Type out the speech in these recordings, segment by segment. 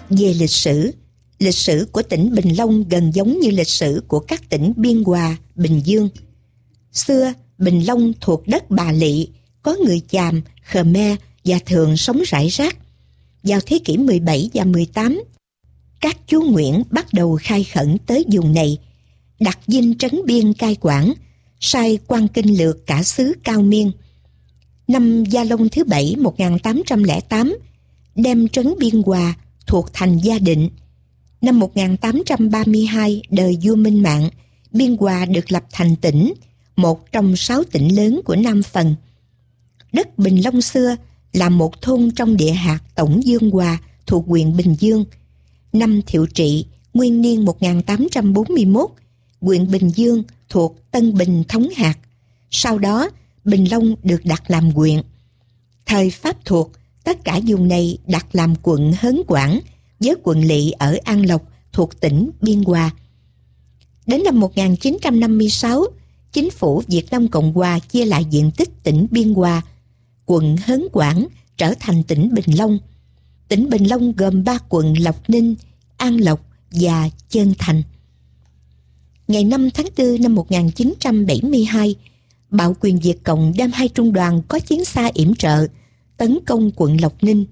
Về lịch sử của tỉnh Bình Long gần giống như lịch sử của các tỉnh Biên Hòa, Bình Dương. Xưa, Bình Long thuộc đất Bà Lị, có người Chàm, Khmer và thường sống rải rác. Vào thế kỷ 17 và 18, các chúa Nguyễn bắt đầu khai khẩn tới vùng này, đặt dinh trấn biên cai quản, sai quan kinh lược cả xứ Cao Miên. Năm Gia Long thứ 7 1808, đem trấn Biên Hòa thuộc thành Gia Định. Năm 1832, đời vua Minh Mạng, Biên Hòa được lập thành tỉnh, một trong 6 tỉnh lớn của Nam Phần. Đất Bình Long xưa là một thôn trong địa hạt Tổng Dương Hòa thuộc huyện Bình Dương. Năm Thiệu Trị, nguyên niên 1841, huyện Bình Dương thuộc Tân Bình thống hạt. Sau đó, Bình Long được đặt làm huyện. Thời Pháp thuộc, tất cả vùng này đặt làm quận Hớn Quản, với quận lỵ ở An Lộc thuộc tỉnh Biên Hòa. Đến năm 1956, chính phủ Việt Nam Cộng Hòa chia lại diện tích tỉnh Biên Hòa. Quận Hớn Quản trở thành tỉnh Bình Long. Tỉnh Bình Long gồm 3 quận Lộc Ninh, An Lộc và Trơn Thành. Ngày 5 tháng 4 năm 1972, bạo quyền Việt Cộng đem 2 trung đoàn có chiến xa yểm trợ tấn công quận Lộc Ninh.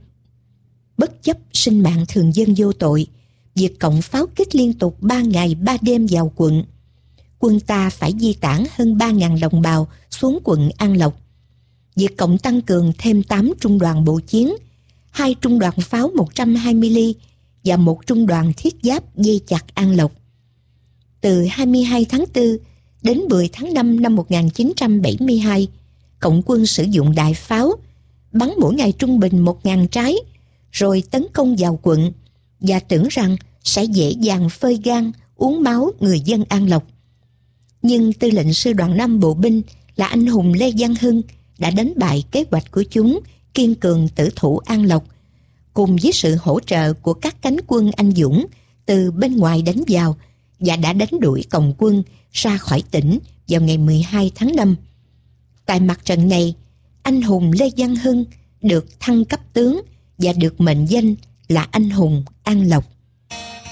Bất chấp sinh mạng thường dân vô tội, Việt Cộng pháo kích liên tục 3 ngày 3 đêm vào quận. Quân ta phải di tản hơn 3.000 đồng bào xuống quận An Lộc. Việt Cộng tăng cường thêm 8 trung đoàn bộ chiến, 2 trung đoàn pháo 120 ly và 1 trung đoàn thiết giáp dây chặt An Lộc. Từ 22 tháng 4 đến 10 tháng 5 năm 1972, Cộng quân sử dụng đại pháo, bắn mỗi ngày trung bình 1.000 trái, rồi tấn công vào quận và tưởng rằng sẽ dễ dàng phơi gan, uống máu người dân An Lộc. Nhưng tư lệnh sư đoàn 5 bộ binh là anh hùng Lê Văn Hưng đã đánh bại kế hoạch của chúng, kiên cường tử thủ An Lộc, cùng với sự hỗ trợ của các cánh quân anh dũng từ bên ngoài đánh vào, và đã đánh đuổi Cộng quân ra khỏi tỉnh vào ngày 12 tháng 5. Tại mặt trận này, anh hùng Lê Văn Hưng được thăng cấp tướng và được mệnh danh là anh hùng An Lộc.